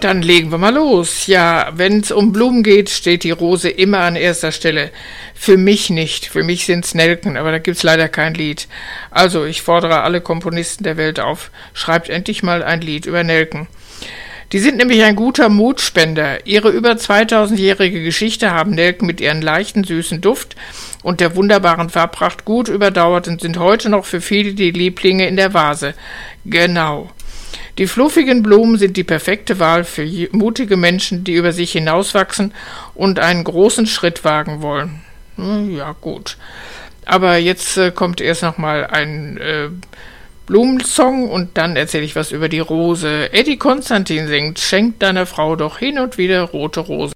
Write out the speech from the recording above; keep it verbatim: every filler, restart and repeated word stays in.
Dann legen wir mal los. Ja, wenn es um Blumen geht, steht die Rose immer an erster Stelle. Für mich nicht. Für mich sind's Nelken, aber da gibt's leider kein Lied. Also, ich fordere alle Komponisten der Welt auf, schreibt endlich mal ein Lied über Nelken. Die sind nämlich ein guter Mutspender. Ihre über zweitausendjährige Geschichte haben Nelken mit ihren leichten, süßen Duft und der wunderbaren Farbpracht gut überdauert und sind heute noch für viele die Lieblinge in der Vase. Genau. Die fluffigen Blumen sind die perfekte Wahl für mutige Menschen, die über sich hinauswachsen und einen großen Schritt wagen wollen. Ja, gut. Aber jetzt äh, kommt erst noch mal ein äh, Blumensong und dann erzähle ich was über die Rose. Eddie Konstantin singt: Schenk deiner Frau doch hin und wieder rote Rosen.